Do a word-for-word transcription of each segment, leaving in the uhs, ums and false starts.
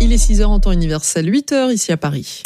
Il est six heures en temps universel, huit heures ici à Paris.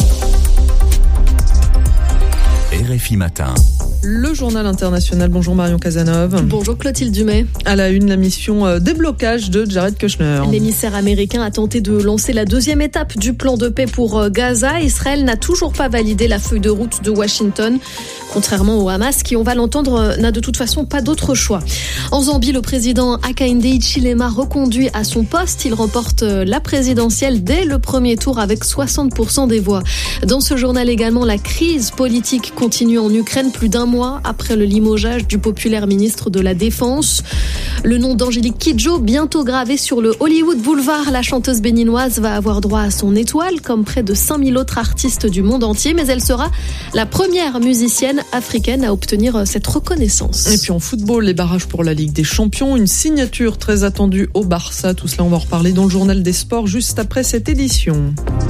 R F I Matin. Le journal international. Bonjour Marion Cazeneuve. Bonjour Clotilde Dumais. À la une, la mission déblocage de Jared Kushner. L'émissaire américain a tenté de lancer la deuxième étape du plan de paix pour Gaza. Israël n'a toujours pas validé la feuille de route de Washington. Contrairement au Hamas, qui, on va l'entendre, n'a de toute façon pas d'autre choix. En Zambie, le président Hakainde Hichilema reconduit à son poste. Il remporte la présidentielle dès le premier tour avec soixante pour cent des voix. Dans ce journal également, la crise politique continue en Ukraine plus d'un mois après le limogeage du populaire ministre de la Défense. Le nom d'Angélique Kidjo, bientôt gravé sur le Hollywood Boulevard. La chanteuse béninoise va avoir droit à son étoile, comme près de cinq mille autres artistes du monde entier, mais elle sera la première musicienne africaine à obtenir cette reconnaissance. Et puis en football, les barrages pour la Ligue des Champions, une signature très attendue au Barça. Tout cela, on va en reparler dans le journal des sports juste après cette édition.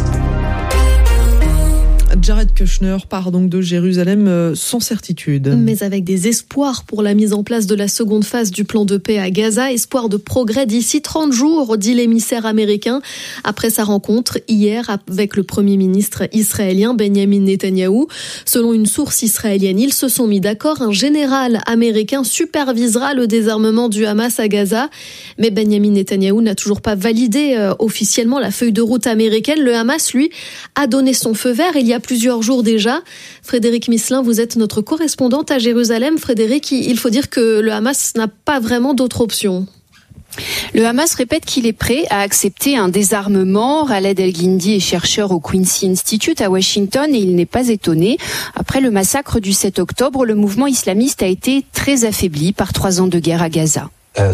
Jared Kushner part donc de Jérusalem sans certitude. Mais avec des espoirs pour la mise en place de la seconde phase du plan de paix à Gaza. Espoir de progrès d'ici trente jours, dit l'émissaire américain, après sa rencontre hier avec le Premier ministre israélien Benjamin Netanyahou. Selon une source israélienne, ils se sont mis d'accord. Un général américain supervisera le désarmement du Hamas à Gaza. Mais Benjamin Netanyahou n'a toujours pas validé euh, officiellement la feuille de route américaine. Le Hamas, lui, a donné son feu vert il y a plusieurs jours déjà. Frédéric Misselin, vous êtes notre correspondante à Jérusalem. Frédéric, il faut dire que le Hamas n'a pas vraiment d'autre option. Le Hamas répète qu'il est prêt à accepter un désarmement. Khaled El-Guindi est chercheur au Quincy Institute à Washington et il n'est pas étonné. Après le massacre du sept octobre, le mouvement islamiste a été très affaibli par trois ans de guerre à Gaza.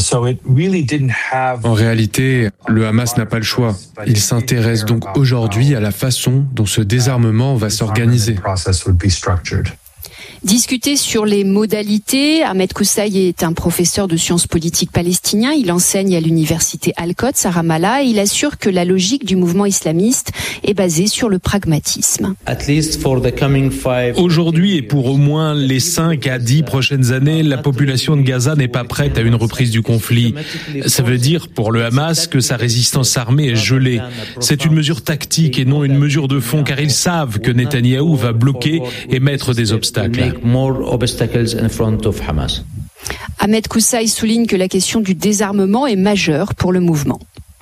En réalité, le Hamas n'a pas le choix. Il s'intéresse donc aujourd'hui à la façon dont ce désarmement va s'organiser. Discuter sur les modalités. Ahmed Koussaï est un professeur de sciences politiques palestinien. Il enseigne à l'université Al-Quds à Ramallah et il assure que la logique du mouvement islamiste est basée sur le pragmatisme. Aujourd'hui et pour au moins les cinq à dix prochaines années, la population de Gaza n'est pas prête à une reprise du conflit. Ça veut dire pour le Hamas que sa résistance armée est gelée. C'est une mesure tactique et non une mesure de fond car ils savent que Netanyahou va bloquer et mettre des obstacles. Ahmed Koussaï souligne que la question du désarmement est majeure pour le mouvement.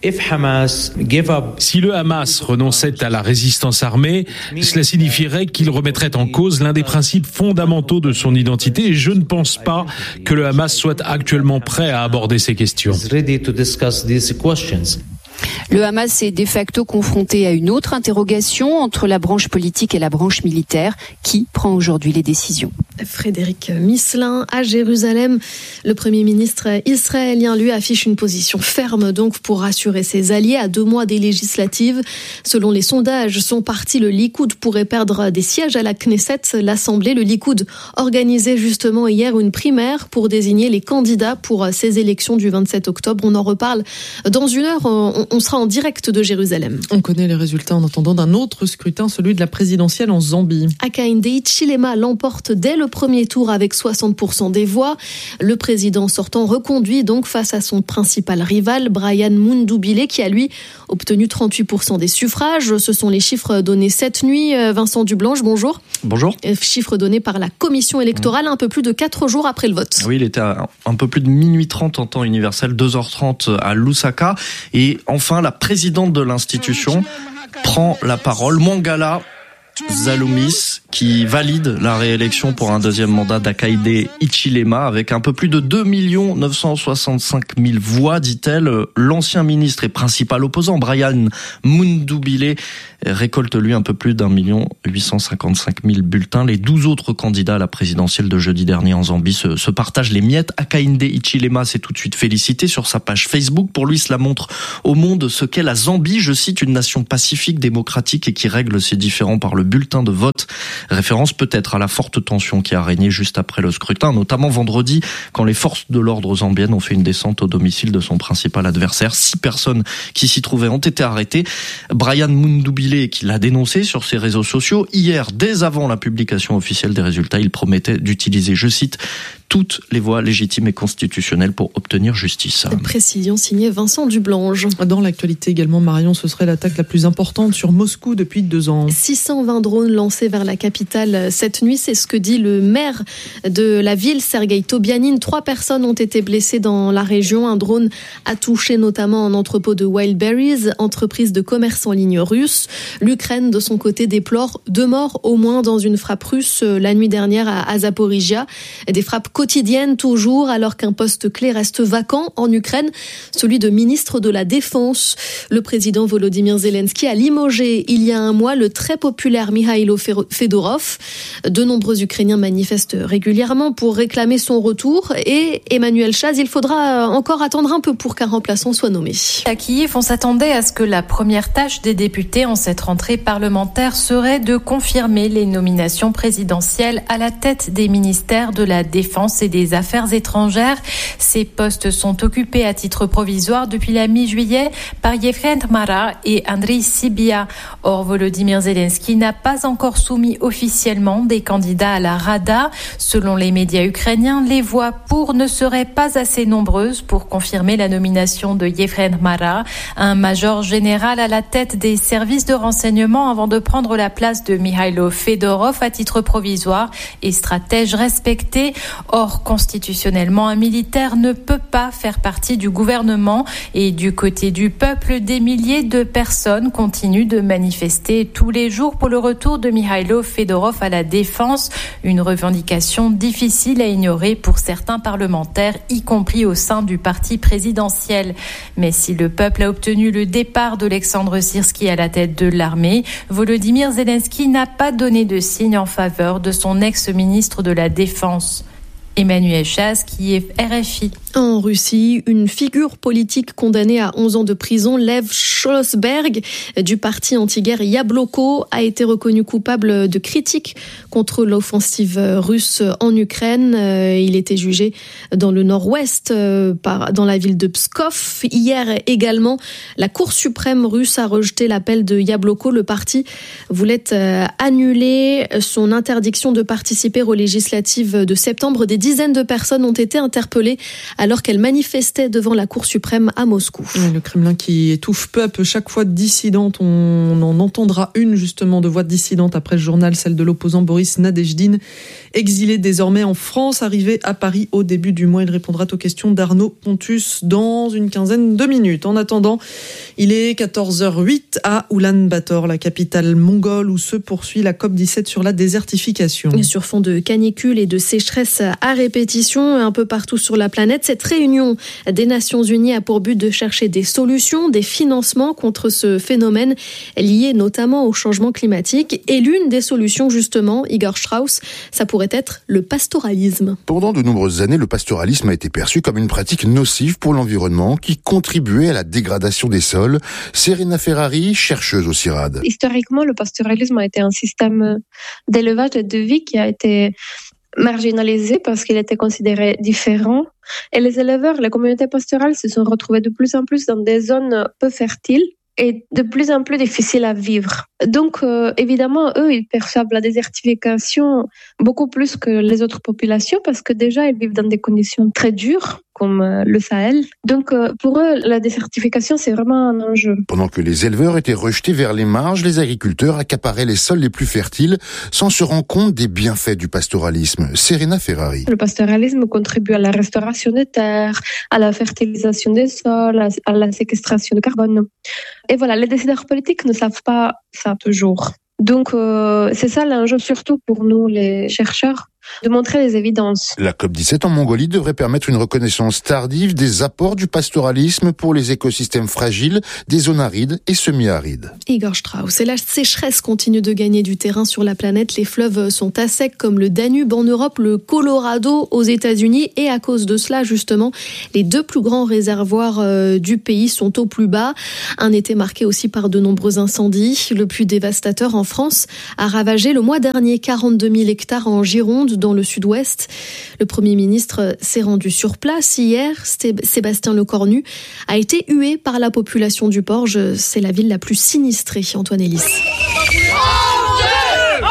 Si le Hamas renonçait à la résistance armée, cela signifierait qu'il remettrait en cause l'un des principes fondamentaux de son identité et je ne pense pas que le Hamas soit actuellement prêt à aborder ces questions. Le Hamas est de facto confronté à une autre interrogation entre la branche politique et la branche militaire. Qui prend aujourd'hui les décisions ? Frédéric Misselin à Jérusalem. Le Premier ministre israélien, lui, affiche une position ferme donc pour rassurer ses alliés à deux mois des législatives. Selon les sondages, son parti, le Likoud, pourrait perdre des sièges à la Knesset, l'Assemblée. Le Likoud organisait justement hier une primaire pour désigner les candidats pour ces élections du vingt-sept octobre. On en reparle dans une heure. On, on sera en direct de Jérusalem. On connaît les résultats en attendant d'un autre scrutin, celui de la présidentielle en Zambie. Hakainde Hichilema l'emporte dès le premier tour avec soixante pour cent des voix. Le président sortant reconduit donc face à son principal rival, Brian Mundubile, qui a lui obtenu trente-huit pour cent des suffrages. Ce sont les chiffres donnés cette nuit. Vincent Dublanche, bonjour. Bonjour. Chiffres donnés par la commission électorale un peu plus de quatre jours après le vote. Oui, il était à un peu plus de minuit trente en temps universel, deux heures trente à Lusaka. Et enfin, la présidente de l'institution prend la parole, Mwangala Zaloumis, qui valide la réélection pour un deuxième mandat d'Hakainde Hichilema avec un peu plus de deux millions neuf cent soixante-cinq mille voix, dit-elle. L'ancien ministre et principal opposant, Brian Mundubile, récolte lui un peu plus d'un million huit cent cinquante-cinq mille bulletins. Les douze autres candidats à la présidentielle de jeudi dernier en Zambie se, se partagent les miettes. Hakainde Hichilema s'est tout de suite félicité sur sa page Facebook. Pour lui, cela montre au monde ce qu'est la Zambie. Je cite, une nation pacifique, démocratique et qui règle ses différends par le bulletin de vote. Référence peut-être à la forte tension qui a régné juste après le scrutin, notamment vendredi, quand les forces de l'ordre zambiennes ont fait une descente au domicile de son principal adversaire. Six personnes qui s'y trouvaient ont été arrêtées. Brian Mundubile, qui l'a dénoncé sur ses réseaux sociaux, hier, dès avant la publication officielle des résultats, il promettait d'utiliser, je cite, toutes les voies légitimes et constitutionnelles pour obtenir justice. Précision signée Vincent Dublange. Dans l'actualité également, Marion, ce serait l'attaque la plus importante sur Moscou depuis deux ans. six cent vingt drones lancés vers la capitale cette nuit, c'est ce que dit le maire de la ville, Sergueï Tobianin. Trois personnes ont été blessées dans la région. Un drone a touché notamment un entrepôt de Wildberries, entreprise de commerce en ligne russe. L'Ukraine, de son côté, déplore deux morts au moins dans une frappe russe la nuit dernière à Zaporizhia. Des frappes quotidiennes toujours, alors qu'un poste clé reste vacant en Ukraine, celui de ministre de la Défense. Le président Volodymyr Zelensky a limogé il y a un mois le très populaire Mikhailo Fedorov. De nombreux Ukrainiens manifestent régulièrement pour réclamer son retour. Et Emmanuel Chaz, il faudra encore attendre un peu pour qu'un remplaçant soit nommé. À Kiev, on s'attendait à ce que la première tâche des députés en cette rentrée parlementaire serait de confirmer les nominations présidentielles à la tête des ministères de la Défense et des Affaires étrangères. Ces postes sont occupés à titre provisoire depuis la mi-juillet par Yevhen Mara et Andriy Sybiha. Or, Volodymyr Zelensky n'a pas encore soumis officiellement des candidats à la Rada. Selon les médias ukrainiens, les voix pour ne seraient pas assez nombreuses pour confirmer la nomination de Yevhen Mara, un major général à la tête des services de renseignement avant de prendre la place de Mikhailo Fedorov à titre provisoire et stratège respecté. Or, constitutionnellement, un militaire ne peut pas faire partie du gouvernement. Et du côté du peuple, des milliers de personnes continuent de manifester tous les jours pour le retour de Mikhailo Fedorov à la défense. Une revendication difficile à ignorer pour certains parlementaires, y compris au sein du parti présidentiel. Mais si le peuple a obtenu le départ d'Olexandre Syrski à la tête de l'armée, Volodymyr Zelensky n'a pas donné de signe en faveur de son ex-ministre de la Défense. Emmanuel Chaz, qui est R F I. En Russie, une figure politique condamnée à onze ans de prison, Lev Schlossberg, du parti anti-guerre Yabloko, a été reconnu coupable de critiques contre l'offensive russe en Ukraine. Il était jugé dans le nord-ouest, dans la ville de Pskov. Hier également, la Cour suprême russe a rejeté l'appel de Yabloko. Le parti voulait annuler son interdiction de participer aux législatives de septembre. Des dizaines de personnes ont été interpellées alors qu'elles manifestaient devant la Cour suprême à Moscou. Le Kremlin qui étouffe peu à peu chaque voix dissidente. On en entendra une justement de voix dissidente après le journal, celle de l'opposant Boris Nadezhdin, exilé désormais en France, arrivé à Paris au début du mois. Il répondra aux questions d'Arnaud Pontus dans une quinzaine de minutes. En attendant, il est quatorze heures huit à Oulan-Bator, la capitale mongole, où se poursuit la COP dix-sept sur la désertification. Et sur fond de canicule et de sécheresse à répétition un peu partout sur la planète, cette réunion des Nations Unies a pour but de chercher des solutions, des financements contre ce phénomène lié notamment au changement climatique. Et l'une des solutions, justement, Igor Strauss, ça pourrait être le pastoralisme. Pendant de nombreuses années, le pastoralisme a été perçu comme une pratique nocive pour l'environnement qui contribuait à la dégradation des sols. Serena Ferrari, chercheuse au CIRAD. Historiquement, le pastoralisme a été un système d'élevage et de vie qui a été marginalisé parce qu'il était considéré différent. Et les éleveurs, les communautés pastorales se sont retrouvées de plus en plus dans des zones peu fertiles et de plus en plus difficiles à vivre. Donc, euh, évidemment, eux, ils perçoivent la désertification beaucoup plus que les autres populations parce que déjà, ils vivent dans des conditions très dures, comme euh, le Sahel. Donc, euh, pour eux, la désertification, c'est vraiment un enjeu. Pendant que les éleveurs étaient rejetés vers les marges, les agriculteurs accaparaient les sols les plus fertiles sans se rendre compte des bienfaits du pastoralisme. Serena Ferrari. Le pastoralisme contribue à la restauration des terres, à la fertilisation des sols, à la séquestration de carbone. Et voilà, les décideurs politiques ne savent pas ça toujours. Donc, euh, c'est ça l'enjeu surtout pour nous, les chercheurs, de montrer les évidences. La COP dix-sept en Mongolie devrait permettre une reconnaissance tardive des apports du pastoralisme pour les écosystèmes fragiles des zones arides et semi-arides. Igor Strauss. Et la sécheresse continue de gagner du terrain sur la planète. Les fleuves sont à sec comme le Danube en Europe, le Colorado aux États-Unis. Et à cause de cela, justement, les deux plus grands réservoirs euh, du pays sont au plus bas. Un été marqué aussi par de nombreux incendies. Le plus dévastateur en France a ravagé le mois dernier quarante-deux mille hectares en Gironde, dans le sud-ouest. Le Premier ministre s'est rendu sur place hier. Sébastien Lecornu a été hué par la population du Porge. C'est la ville la plus sinistrée, Antoine Elis.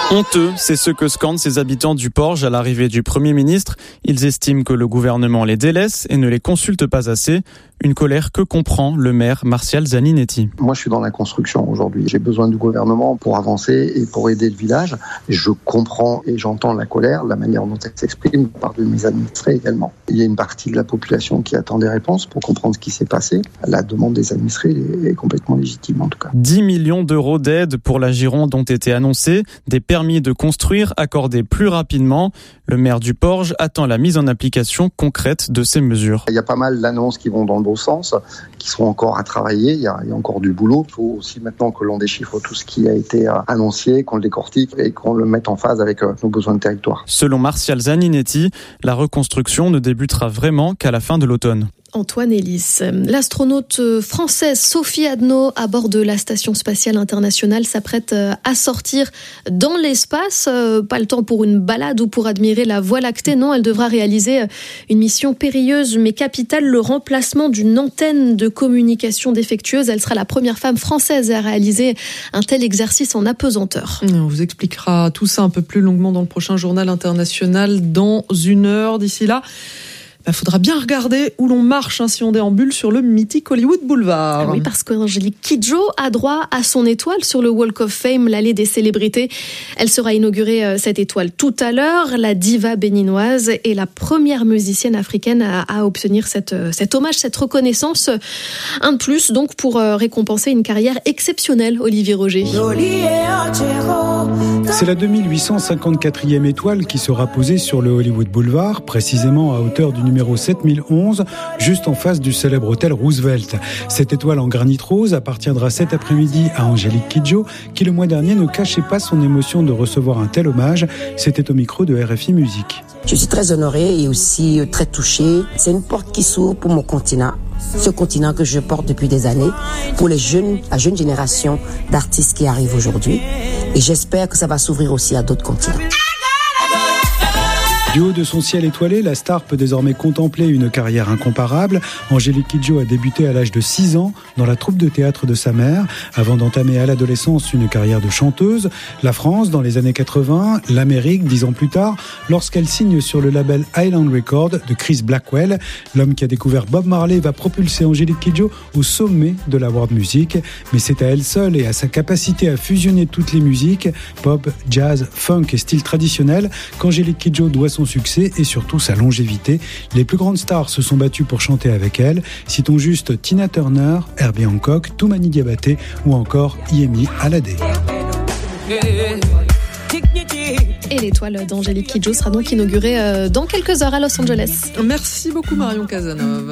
Honteux, c'est ce que scandent ces habitants du Porge à l'arrivée du Premier ministre. Ils estiment que le gouvernement les délaisse et ne les consulte pas assez. Une colère que comprend le maire Martial Zaninetti. Moi, je suis dans la construction aujourd'hui. J'ai besoin du gouvernement pour avancer et pour aider le village. Je comprends et j'entends la colère, la manière dont elle s'exprime par de mes administrés également. Il y a une partie de la population qui attend des réponses pour comprendre ce qui s'est passé. La demande des administrés est complètement légitime en tout cas. dix millions d'euros d'aide pour la Gironde ont été annoncés. Des permis de construire accordés plus rapidement. Le maire du Porge attend la mise en application concrète de ces mesures. Il y a pas mal d'annonces qui vont dans le bon sens, qui seront encore à travailler. Il y a, il y a encore du boulot. Il faut aussi maintenant que l'on déchiffre tout ce qui a été annoncé, qu'on le décortique et qu'on le mette en phase avec nos besoins de territoire. Selon Martial Zaninetti, la reconstruction ne débutera vraiment qu'à la fin de l'automne. Antoine Hélice. L'astronaute française Sophie Adno à bord de la Station spatiale internationale s'apprête à sortir dans l'espace. Pas le temps pour une balade ou pour admirer la Voie lactée. Non, elle devra réaliser une mission périlleuse mais capitale, le remplacement d'une antenne de communication défectueuse. Elle sera la première femme française à réaliser un tel exercice en apesanteur. On vous expliquera tout ça un peu plus longuement dans le prochain journal international dans une heure. D'ici là, il faudra bien regarder où l'on marche hein, si on déambule sur le mythique Hollywood Boulevard. Ah oui, parce qu'Angélique Kidjo a droit à son étoile sur le Walk of Fame, l'allée des célébrités. Elle sera inaugurée, cette étoile, tout à l'heure. La diva béninoise est la première musicienne africaine à, à obtenir cette, cet hommage, cette reconnaissance. Un de plus, donc, pour récompenser une carrière exceptionnelle, Olivier Roger. C'est la deux mille huit cent cinquante-quatrième étoile qui sera posée sur le Hollywood Boulevard, précisément à hauteur du numéro sept mille onze, juste en face du célèbre hôtel Roosevelt. Cette étoile en granit rose appartiendra cet après-midi à Angélique Kidjo, qui le mois dernier ne cachait pas son émotion de recevoir un tel hommage. C'était au micro de R F I Musique. Je suis très honorée et aussi très touchée. C'est une porte qui s'ouvre pour mon continent. Ce continent que je porte depuis des années, pour les jeunes, la jeune génération d'artistes qui arrivent aujourd'hui. Et j'espère que ça va s'ouvrir aussi à d'autres continents. Du haut de son ciel étoilé, la star peut désormais contempler une carrière incomparable. Angélique Kidjo a débuté à l'âge de six ans dans la troupe de théâtre de sa mère, avant d'entamer à l'adolescence une carrière de chanteuse. La France dans les années quatre-vingts, l'Amérique dix ans plus tard, lorsqu'elle signe sur le label Island Records de Chris Blackwell. L'homme qui a découvert Bob Marley va propulser Angélique Kidjo au sommet de la world music. Mais c'est à elle seule et à sa capacité à fusionner toutes les musiques, pop, jazz, funk et style traditionnel, qu'Angélique Kidjo doit son succès et surtout sa longévité. Les plus grandes stars se sont battues pour chanter avec elle. Citons juste Tina Turner, Herbie Hancock, Toumani Diabaté ou encore Yemi Alade. Et l'étoile d'Angélique Kidjo sera donc inaugurée dans quelques heures à Los Angeles. Merci beaucoup Marion Casanova.